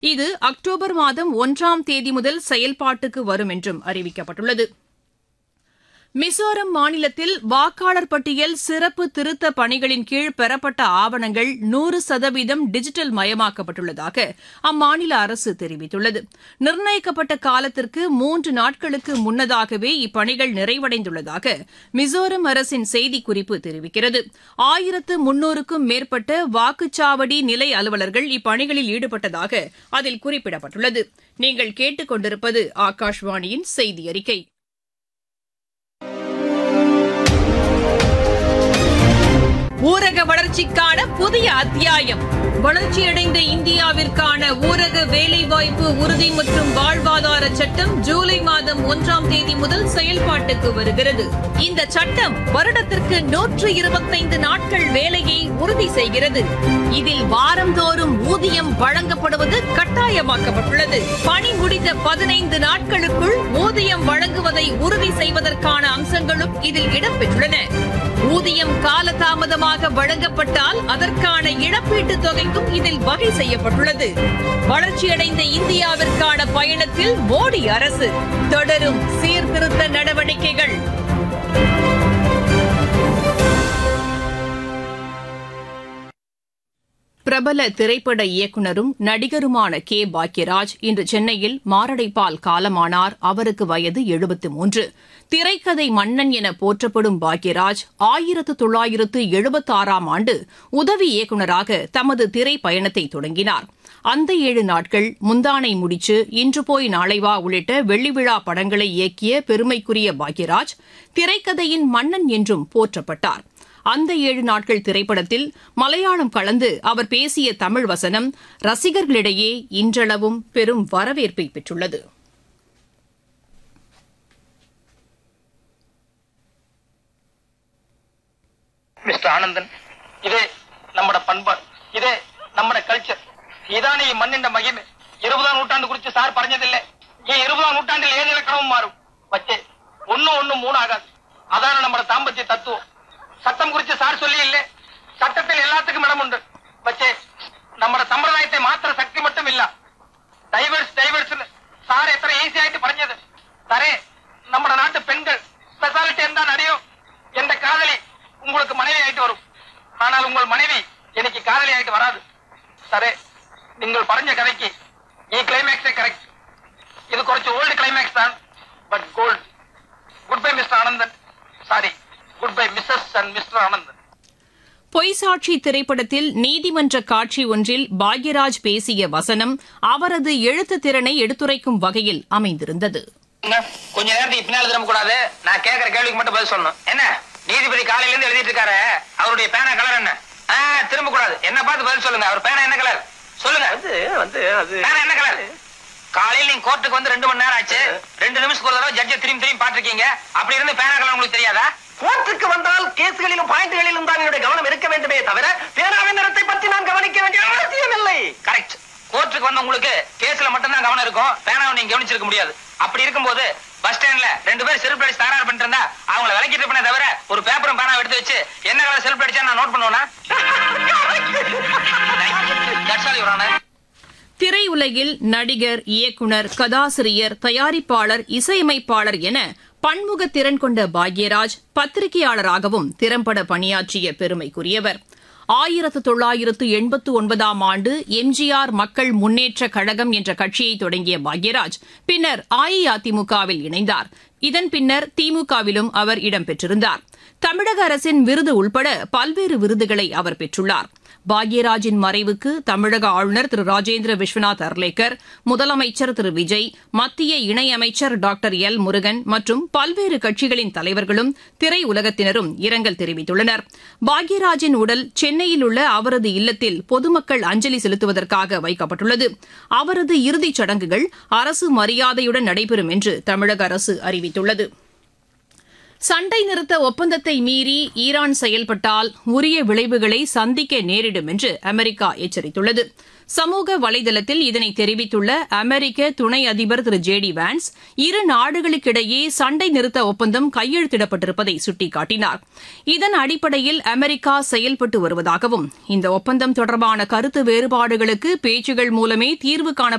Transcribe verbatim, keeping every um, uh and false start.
இது அக்டோபர் மாதம் ஒன்றாம் தேதி முதல் செயல்பாட்டுக்கு வரும் என்றும் அறிவிக்கப்பட்டுள்ளது. மிசோரம் மாநிலத்தில் வாக்காளர் பட்டியல் சிறப்பு திருத்த பணிகளின் கீழ் பெறப்பட்ட ஆவணங்கள் நூறு சதவீதம் டிஜிட்டல் மயமாக்கப்பட்டுள்ளதாக அம்மாநில அரசு தெரிவித்துள்ளது. நிர்ணயிக்கப்பட்ட காலத்திற்கு மூன்று நாட்களுக்கு முன்னதாகவே இப்பணிகள் நிறைவடைந்துள்ளதாக மிசோரம் அரசின் செய்திக்குறிப்பு தெரிவிக்கிறது. ஆயிரத்து முன்னூறுக்கும் மேற்பட்ட வாக்குச்சாவடி நிலை அலுவலர்கள் இப்பணிகளில் ஈடுபட்டதாக அதில் குறிப்பிடப்பட்டுள்ளது. நீங்கள் கேட்டுக் கொண்டிருப்பது ஆகாஷ்வாணியின் செய்தி அறிக்கை. ஊரக வளர்ச்சிக்கான புதிய அத்தியாயம். வளர்ச்சியடைந்த இந்தியாவிற்கான ஊரக வேலைவாய்ப்பு உறுதி மற்றும் வாழ்வாதார சட்டம் ஜூலை மாதம் ஒன்றாம் தேதி முதல் செயல்பாட்டுக்கு வருகிறது. இந்த சட்டம் வருடத்திற்கு நூற்று இருபத்தைந்து நாட்கள் வேலையை உறுதி செய்கிறது. இதில் வாரந்தோறும் ஊதியம் வழங்கப்படுவது கட்டாயமாக்கப்பட்டுள்ளது. பணி முடிந்த பதினைந்து நாட்களுக்குள் ஊதியம் வழங்குவதை உறுதி செய்வதற்கான அம்சங்களும் இதில் இடம்பெற்றுள்ளன. ஊதியம் காலதாமதமாக வழங்கப்பட்டால் அதற்கான இழப்பீட்டுத் தொகைக்கும் இதில் வகை செய்யப்பட்டுள்ளது. வளர்ச்சியடைந்த இந்தியாவிற்கான பயணத்தில் மோடி அரசு தொடரும் சீர்திருத்த நடவடிக்கைகள். பிரபல திரைப்பட இயக்குநரும் நடிகருமான கே பாக்யராஜ் இன்று சென்னையில் மாரடைப்பால் காலமானார். அவருக்கு வயது எழுபத்து மூன்று. திரைக்கதை மன்னன் என போற்றப்படும் பாக்யராஜ் ஆயிரத்து தொள்ளாயிரத்து எழுபத்தாறாம் ஆண்டு உதவி இயக்குநராக தமது திரை பயணத்தை தொடங்கினார். அந்த ஏழு நாட்கள், முந்தானை முடிச்சு, இன்று போய் நாளை வா உள்ளிட்ட வெள்ளி விழா படங்களை இயக்கிய பெருமைக்குரிய பாக்யராஜ் திரைக்கதையின் மன்னன் என்றும் போற்றப்பட்டார். அந்த ஏழு நாட்கள் திரைப்படத்தில் மலையாளம் கலந்து அவர் பேசிய தமிழ் வசனம் ரசிகர்களிடையே இன்றளவும் பெரும் வரவேற்பை பெற்றுள்ளது. மிஸ்டர் ஆனந்தன், இதே நம்மட பண்பாடு, இதே நம்மட கல்ச்சர், இதானே ഈ മണ്ണിന്റെ മഹിമ. ഇരുപതാം നൂറ്റാണ്ട് കുറിച്ച് സാർ പറഞ്ഞതില്ലേ, ഈ ഇരുപതാം നൂറ്റാണ്ടിൽ ഏത് ഇലക്കണവും മാറും, പക്ഷേ ഒന്നും ഒന്നും മൂന്നാകാது. അതാണ് നമ്മുടെ ദാമ്പത്യ തത്വം. சட்டம் குறித்து சார் சொல்லி இல்லை, சட்டத்தில் எல்லாத்துக்கும் இடம் உண்டு. പക്ഷേ നമ്മുടെ സമ്പ്രദായത്തെ മാത്ര ശക്തി மட்டும் இல்ல. டைவர்ஸ் டைவர்ஸ் சார் எത്ര ஈஸி ஆயிட்டு പറഞ്ഞது. சரே, നമ്മുടെ நாட்டு பெண்கள் ஸ்பெஷாலிட்டி എന്താണെന്ന് അറിയോ? எந்த காதலி உங்களுக்கு மனைவி ஆயிட்டு வரும், ஆனால் உங்கள் மனைவி எனக்கு காதலி ஆயிட்டு வராது. சரே, நீங்கள் പറഞ്ഞ கதைக்கு ഈ ക്ലൈമാക്സ് கரெக்ட். இது കുറച്ച് ஓல்டு கிளைமேக்ஸ் தான், but gold. Good bye mister Anandan. Sorry, good bye Mrs and mister Anandan. பொய்சாட்சி திரைப்படத்தில் நீதிமன்ற காட்சி ஒன்றில் பாக்யராஜ் பேசிய வசனம் அவரது எழுத்து திறனை எடுத்துரைக்கும் வகையில் அமைந்திருந்தது. கொஞ்ச நேரத்துக்கு பின்னால் திரும்ப கூடாது. நான் கேட்கிற கேள்விக்கு மட்டும் பதில் சொல்லணும். என்ன நீதிபதி காலையில இருந்து எழுதிட்டு இருக்காரு, அவருடைய பேனா கலர் என்ன? திரும்ப கூடாது. என்ன பார்த்து பதில் சொல்லுங்க. அவர் பேனா என்ன கலர் சொல்லுங்க. வந்து வந்து அது பேனா என்ன கலர்? காலையில் நீங்க கோர்ட்டுக்கு வந்து ரெண்டு மணி நேரம் ஆச்சு. ரெண்டு நிமிஷத்துக்கு ஒரு தடவை ஜட்ஜை திரும்பி திரும்பி பாத்துருக்கீங்க. அப்படி இருந்து பேனா கலர் உங்களுக்கு தெரியாதா? கோர்ட்டுக்கு வந்தால் கேஸ்களிலும் பாயிண்ட்களிலும் தான் என்னுடைய கவனம் இருக்க வேண்டுமே தவிர பேனாவின் நிறத்தை பற்றி நான் கவனிக்க வேண்டிய அவசியம் இல்லை. கரெக்ட். கோர்ட்டுக்கு வந்த உங்களுக்கு கேஸ்ல மட்டும் தான் கவனம் இருக்கும், பேனாவை நீங்க கவனிச்சிருக்க முடியாது. அப்படி இருக்கும்போது பஸ் ஸ்டாண்ட்ல ரெண்டு பேரும் செல்ஃப் அடிச்சு தகராறு பண்ணிட்டு இருந்தா அவங்களை விலக்கிட்டு இருப்பேனே தவிர ஒரு பேப்பரும் பேனா எடுத்து வச்சு என்ன கலர் செல்ஃப் அடிச்சா நான் நோட் பண்ணுவேனா? திரையுலகில் நடிகர், இயக்குனர், கதாசிரியர், தயாரிப்பாளர், இசையமைப்பாளர் என பன்முக திறன் கொண்ட பாக்யராஜ் பத்திரிகையாளராகவும் திறம்பட பணியாற்றிய பெருமைக்குரியவர். ஆயிரத்து தொள்ளாயிரத்து எண்பத்து ஒன்பதாம் ஆண்டு எம்ஜிஆர் மக்கள் முன்னேற்ற கழகம் என்ற கட்சியை தொடங்கிய பாக்யராஜ் பின்னர் அஇஅதிமுகவில் இணைந்தார். இதன் பின்னர் திமுகவிலும் அவர் இடம்பெற்றிருந்தார். தமிழக அரசின் விருது உள்பட பல்வேறு விருதுகளை அவர் பெற்றுள்ளார். பாக்யராஜின் மறைவுக்கு தமிழக ஆளுநர் திரு ராஜேந்திர விஸ்வநாத் அர்லேக்கர், முதலமைச்சர் திரு விஜய், மத்திய இணையமைச்சர் டாக்டர் எல் முருகன் மற்றும் பல்வேறு கட்சிகளின் தலைவர்களும் திரையுலகத்தினரும் இரங்கல் தெரிவித்துள்ளனர். பாக்யராஜின் உடல் சென்னையில் உள்ள அவரது இல்லத்தில் பொதுமக்கள் அஞ்சலி செலுத்துவதற்காக வைக்கப்பட்டுள்ளது. அவரது இறுதிச் சடங்குகள் அரசு மரியாதையுடன் நடைபெறும் என்று தமிழக அரசு அறிவித்துள்ளது. சண்டை நிறுத்த ஒப்பந்தத்தை மீறி ஈரான் செயல்பட்டால் உரிய விளைவுகளை சந்திக்க நேரிடும் என்று அமெரிக்கா எச்சரித்துள்ளது. சமூக வலைதளத்தில் இதனை தெரிவித்துள்ள அமெரிக்க துணை அதிபர் திரு ஜே டி வான்ஸ், இரு நாடுகளுக்கிடையே சண்டை நிறுத்த ஒப்பந்தம் கையெழுத்திடப்பட்டிருப்பதை சுட்டிக்காட்டினார். இதன் அடிப்படையில் அமெரிக்கா செயல்பட்டு வருவதாகவும், இந்த ஒப்பந்தம் தொடர்பான கருத்து வேறுபாடுகளுக்கு பேச்சுகள் மூலமே தீர்வு காண